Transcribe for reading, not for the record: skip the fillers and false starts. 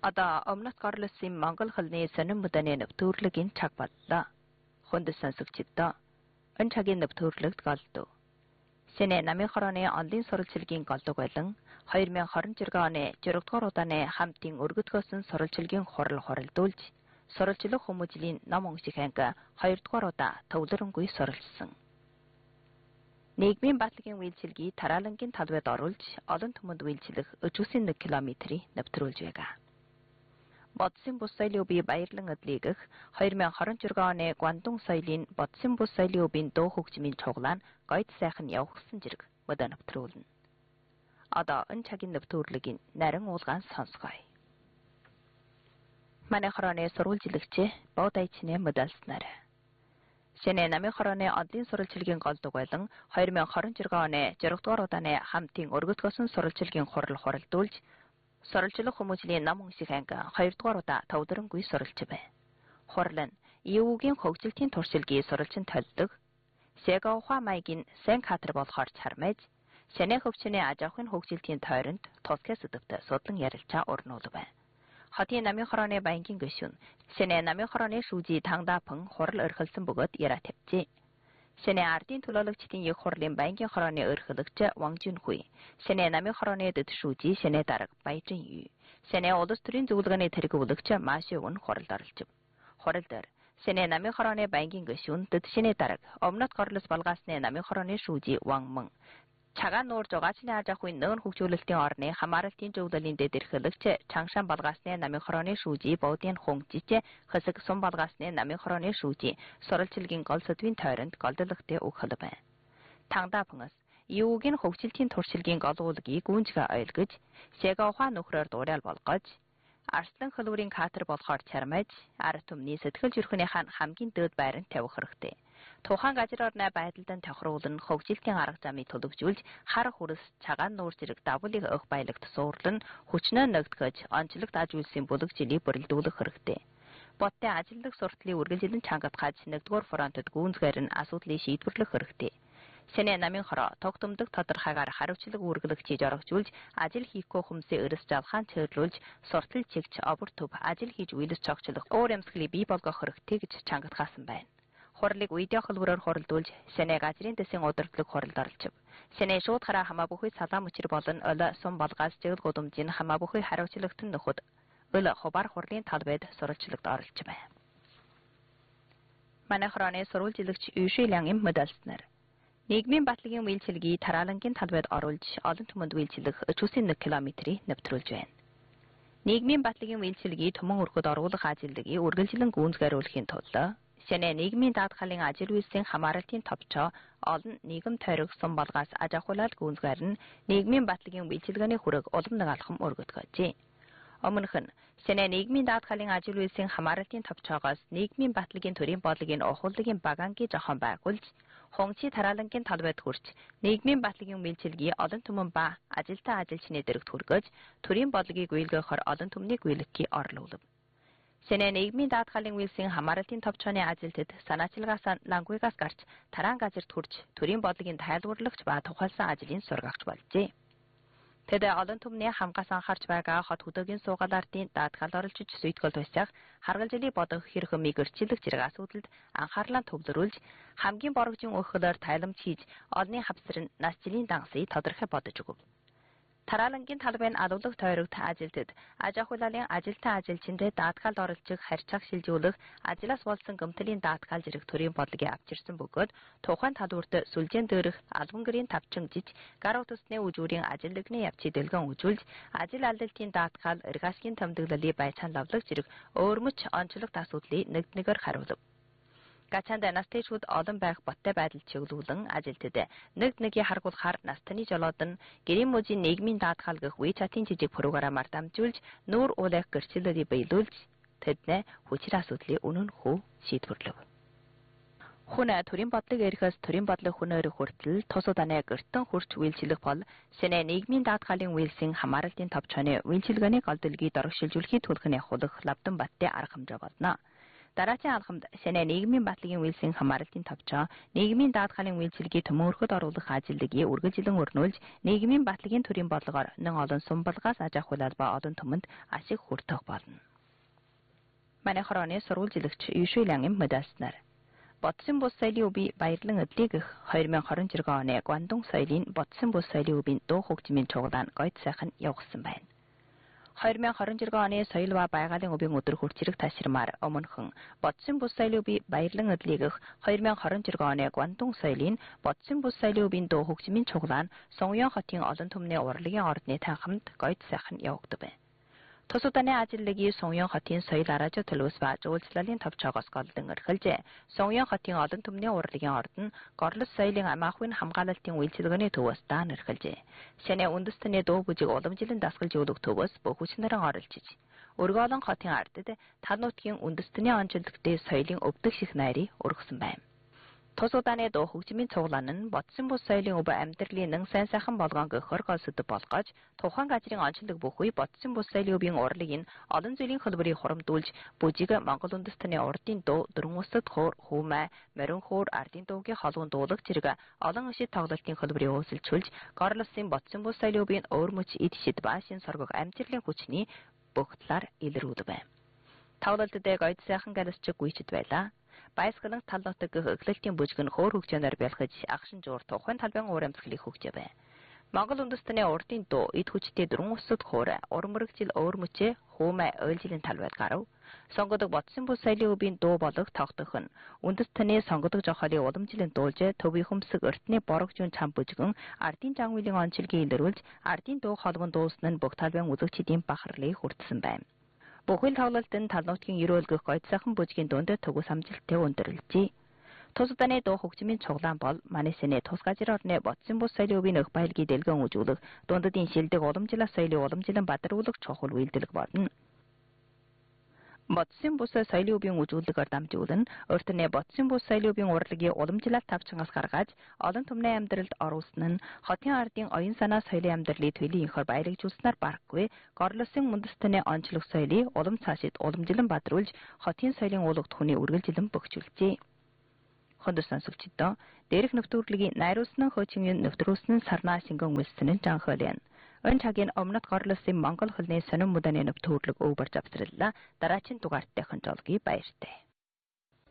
Одоо өмнөд горлосын Монгол хэлний сонин бүтэний нэвтрүүлгийн цаг боллоо. Хүнд сонсогчдоо энэ цагийн нэвтрүүлэгт голдов. Сэнэ намын хорооны онлын сурвалжлагын голдог байлан 2026 оны 6 дугаар удааны хамтын өргөдгөөсөн сурвалжлагын хурал хуралдуулж сурвалжлах хүмүүжлийн ном унших анги 2 дугаар удаа төвлөрөнгүй сурвалжсан. Нийгмийн батлагийн үйлчилгээ тараалангийн талбайд оруулж олон түмэнд үйлчлэх өчүүсийн 1 км-ийг нэвтрүүлж байгаа. Бодсын бус соёлын өвийн баярлан өдлийгэх 2026 оны Гуандун соёлын бодсын бус соёлын өвийн дөө хөгжмийн чуглаа нь гойд сайхан явагдсан зэрэг мөдө нэвтрүүлнэ. Одоо энэ цагийн нэвтрүүлгийн нарийн уулгаан сонсгоё. Манай хорооны сурвалжлагч Бодайчны мэдээлснээр Сэнэ намын хорооны онлын сурвалжлагын голдог байлан 2026 оны 6 дугаар удааны хамтын өргөдгөөсөн сурвалжлагын хурал хуралдуулж сурвалжлах хүмүүжлийн ном унших анги 2 дугаар удаа төвдөрөнгүй сурвалж байна. Хурал нь EU-гийн хөгжилтийн туршилтын сурвалжин толдог, Сегоухаа маягийн сэн хатар болохоор чармаж, Сэнэ хөгжлийн аж ахуйн хөгжилтийн тойронд тусгай сэдвээр судлан ярилцаа урнуул байна. Хотын намын хорооны банкын гишүүн Сэнэ намын хорооны шүүжий тангдаапан хурал орхилсан бөгөөд яриа тавьжээ. Сэнэ ардын төлөөлөгчдийн их хурлын банкын хорооны өрхөлөгч Ван Жунхуй, Сэнэ намын хорооны дэд шүүжий Сэнэ дарга Баяжин Ю, Сэнэ улс төрийн зөвлөгөөний тэргүүлэгч Машиун хуралд оролцов. Хурал дээр Сэнэ намын хорооны банкын гишүүн дэд Сэнэ дарга өмнөд горлос балгаасны намын хорооны шүүжий Ван Мэн, Чагаан нуур жугаачны аж ахуйн нөөн хөгжүүлэлтийн орны хамааралтын зөвлөлийн дэд эрхлэгч Чангшан балгаасны намын хорооны шүүжий Буудын Хунгжич, Хэсэг сум балгаасны намын хорооны шүүжий сурвалжлагын гол сэдвийн тойронд голдлогтой өгөхөл байна. Тангдаапангаас EU-гийн хөгжилтийн туршилтын гол уулгийг гүнзгий ойлгож, Сегоухаа нөхрөөр дуурайал болгож, Арслан хөлбөрийн катер болохоор чармаж, ард түмний сэтгэл зүрхнийхаа хамгийн дээд байранд тавих хэрэгтэй. Тухайн газар орны байдалд тохируулан хөгжилтийн арга замыг төлөвжүүлж хар хүрс чагаан нуур зэрэг давлыг өх баялагт суурлан хүчнөө нэгтгэж онцлогт аж үйлсийн бүлэгжилийг бүрэлдүүлэх хэрэгтэй. Боттой ажилтг суртлын үргэлжилэн чангатгаж 1-р фронтод гүнзгээр нь асуудлыг шийдвэрлэх хэрэгтэй. Сэнэ намын хороо тогтомдог тодорхойгоор хариуцлага үргэлжлэгчийг оргижуулж ажил хийхгүй хүмүүсийн өрөс жалхаан цэвэрлүүлж суртал чигч обор төв ажил хийж үйлс цогцлох өөр эмсгэлийг бий болгох хэрэгтэй гэж чангатгаасан байна. Хурлыг үедээ хөлбөрөөр хуралдуулж Сэнэ газрын дэсийн удирдлага хуралд оролцов. Сэнэ шууд хараа хамаа бүхий салаа мөчр болон өлө сум балгаас жигэл гудамжийн хамаа бүхий хариуцлагатан нөхөд өлө хубар хурлын талбайд сурвалжлагт оролцов байна. Манай хорооны сурвалжлагч Юшилянгийн мэдээлснээр нийгмийн батлагийн үйлчилгээ тараалангийн талбайд оруулж олон түмэнд үйлчлэх өчүүсийн 1 км-ийг нэвтрүүлж байна. Нийгмийн батлагийн үйлчилгээ төмөн өргөд оруулах ажилтгийг үргэлжлэн гүнзгийрүүлэхийн тулд Сэнэ нийгмийн даатгалын ажил үйлсийн хамааралтын товчоо олон нийгэм тойрог сум балгаас аж ахуйлал гүнзгийр нь нийгмийн батлагийн үйлчилгээний хүрэг улам нэг алхам өргөдгөөжээ. Өмнөх нь Сэнэ нийгмийн даатгалын ажил үйлсийн хамааралтын товчоогоос нийгмийн батлагийн төрийн бодлогын ухууллагын багаангийн жохон байгуулж Хонгчи тараалангийн талбайд хүрч нийгмийн батлагийн үйлчилгээ олон түмэн ба ажилтаа ажилчны дэрэгт хүргэж төрийн бодлогыг үйлгэөхөр олон түмнийг үйлгэхийг орлуулв. Сэнэ нийгмийн даатгалын үйлсийн хамааралтын товчооны ажилтнад санаачилгаас лангуйгаас гарч тараан газарт хүрч төрийн бодлогын тайлбарлагч ба тухайлсан ажлын сургагч болжээ. Тэд олон түмний хамгаас анхаарч байгаа хот хөдөөгийн суугаалартын даатгал оролцож сүйтгэл туйсах харгалзлыг бодох хэрэг мигэрчлэх зэрэг асуудалд анхаарлаа төвлөрүүлж хамгийн борогжин өгөхлөөр тайламж хийж олонний хавсар нь нас жилийн дангасыг тодорхой бодож өгөв. Тараалангийн талбайн алуулах тойрогт ажилтнад аж ахуйлалын ажилтан ажилчинд даатгалд оролцох харьцааг шилжүүлэх ажлаас болсон гэмтлийн даатгал зэрэг төрийн бодлогыг авчирсан бөгөөд тухайн талбарт сүлжээн дээрх албан гэрийн тавчимжиж гар утасны үжүүрийн ажилтны явцыг дэлгэн үзүүлж ажил алдалтын даатгал эргасгийн тэмдэглэлийг байцаан лавлах зэрэг өөрмөч онцлогт асуудлыг нэгднэгээр хариулв. Гачаанд настай шүүд олон байх боттой байдал чиглүүлэн ажилтнад нэг-нэгийг харгуулахаар настаны жолоод нь гэрийн мужийн нийгмийн даатгал гэх WeChat-ийн жижиг програмаар дамжуулж нүүр уулах гэрчлэлийг биелүүлж тэднээ хүчир асуудлыг үнэн хүү шийдвэрлэв. Хүн төрийн бодлого эрхээс төрийн бодлого хүнээр хүртэл тус удааны гэртэн хурц үйлчлэх бол Сэнэ нийгмийн даатгалын үйлсийн хамааралтын товчооны үйлчилгээний голдлогыг дөрвшилжүүлэхийн төлхний хулах лавдан баттай арга хэмжээ болно. Дараагийн алхамд шинэ нийгмийн батлагийн үйлсийн хамааралтын товчоо нийгмийн даатгалын үйлчилгээг төмөрөхөд оруулах ажилдгийг үргэлжлэн өрнүүлж нийгмийн батлагийн төрийн бодлогоор нэн олон сумбалгаас аж ахуй албаа олон түмэнд ашиг хүртэх болно. Манай хорооны сурвалжилагч Юшүлянгийн мэдээлснээр Бодсон бус соёлын үби баярлан өдлийг 2026 оны Гвандун соёлын Бодсон бус соёлын үбийн дуу хөгжмийн чугалаан гойд сайхан явуулсан байна. 2026 оны соёл ба байгалийн үбийн өдөр хүрчрэх ташрамаар өмнөхөн Бодсон бус соёлын үби баярлан өдлийг 2026 оны Гвандун соёлын Бодсон бус соёлын үбийн дуу хөгжмийн чугалаан Сонгёон хотын олон түмний урлагийн ордны танхимд гойд сайхан явагдав. Тус удаагийн ажилтгийг Сонгёон хотын соёл араажа төлөвс ба жуулчлалын товчоогоос голлон эрхэлжээ. Сонгёон хотын олон түмний урлагийн ордон горлос соёлын амаахуйн хамгаалалтын үйлчилгээний төвөөс даан эрхэлжээ. Шинэ үндэстний дуу бүжиг уламжлан дасгалжуулах төвөөс бүх хүчнэрэн оролцож өргөөлөн хотын ардд тал нутгийн үндэстний онцлогтой соёлын өвдөх шиг найрыг өргөсөн байна. Тус удаагийн дуу хөгжмийн цуглаан нь Бодсон бус соёлын өв амьдралын нэн сайн сайхан болгоон гөхөр гол сэдэв болгож тухайн газрын онцлог бүх үе Бодсон бус соёлын өвийн урлагийн олон зүйлийн хөлбөрийг хурамдуулж бүжиг Монгол үндэстний урдын дуу дөрвөн өсөд хуур хүмээ морин хуур ардын дуугийн холгон дуулах зэрэг олон ишид тоглолтын хөлбөрийг өөрчилж горлосын Бодсон бус соёлын өвийн өөр мөч эд шид ба шин соргох амьдралын хүчний бүх талаар илрүүлв. Тоглолтод гойд сайхан галсчиг гүйчд байлаа. Байсгалан талнотог эглэлтийн бүжиг нь хөөр хөгжөөнөр бэлхэж агшин жуур тухайн талбайн уур амьсгалыг хөгжөөв. Монгол үндэстний урдын дуу эд хүчтэй дөрвөн өсөд хуур урмөрөгжил өөр мөчөө хүмээ ойлжилын талбайд гарав. Сонгодог Бодсон бус соёлын үбийн дуу болох тогтох нь үндэстний сонгодог жохолын уламжлалын дуулж төвийн хөмсөг өртний борогжун чам бүжгэн ардын жангуйлын онцлогийг илрүүлж ардын дуу холгон дуусна нь бүх талбайн үзэгчдийн бахарлыг хүртсэн байна. Бүхэл тоглолтын тал нутгийн ерөөлгөх гойд сайхан бүжгийн дүнд төгс амжилттай өндөрлөжээ. Тус удаагийн дуу хөгжмийн цуглаан бол Манайсны тус газар орны Бодсон бус соёлын үбийн өх баялгийг дэлгэн үзүүлэх дундадын шилдэг уламжлал соёлын уламжлан бадаруулах чухал үйлдэлэг болно. Бодсон бус соёлын үбийн үзүүлэлгээр дамжуулан өөртөө Бодсон бус соёлын үбийн урлагийн уламжлалт тавчангаас гаргаж олон түмний амьдралд оруулсан нь хотын ардын оюун санаа соёлын амьдралыг төлөв инхэр баялагжуулснаар барахгүй горлосын үндэстний онцлог соёлыг улам цаашид уламжлан бадруулж хотын соёлын уулах түүний үргэлжлэн бөхжүүлжээ. Хондос сонсогчдоо дээрх нөтөрлөгийн найруулсан хөөчингийн нөтрүүлсэн сарнаа шингэн үлсэн жанхолын өн цагийн өмнөд горлосын Монгол хөлний сонин мудааны нөтөрлөг өвбөр завсралла дараачин дугаарттай хонжоолгий баяртай.